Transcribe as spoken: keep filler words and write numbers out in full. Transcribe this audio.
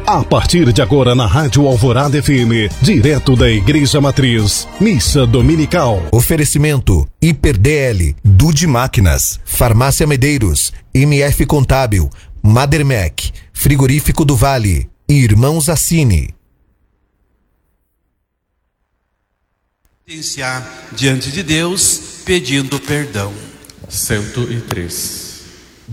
A partir de agora na Rádio Alvorada F M, direto da Igreja Matriz, Missa Dominical. Oferecimento Hiper D L, Dude Máquinas, Farmácia Medeiros, M F Contábil, Madermec, Frigorífico do Vale e Irmãos Assini. Diante de Deus, pedindo perdão. cento e três.